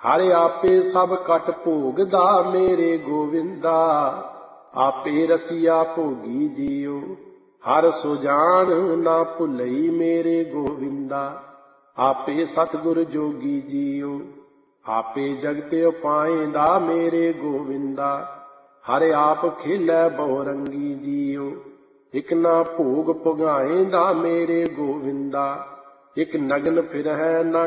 ਹਰਿ ਆਪੇ ਸਭ ਕਟ ਭੋਗਦਾ ਮੇਰੇ ਗੋਵਿੰਦਾ। ਆਪੇ ਰਸੀਆ ਭੋਗੀ ਜੀਉ ਹਰ ਸੁਜਾਨ ਨਾ ਭੁਲਈ ਮੇਰੇ ਗੋਵਿੰਦਾ। ਆਪੇ ਸਤਿਗੁਰ ਜੋਗੀ ਜੀਉ ਆਪੇ ਜਗਤ ਉਪਾਇਂਦਾ ਮੇਰੇ ਗੋਵਿੰਦਾ। ਹਰਿ ਆਪ ਖੇਲੈ ਬਹੁ ਰੰਗੀ ਜੀਉ ਇਕ ਨਾ ਭੋਗ ਪੁਗਾਇਂਦਾ ਮੇਰੇ ਗੋਵਿੰਦਾ। ਇਕ ਨਗਨ ਫਿਰਹਿ ਨਾ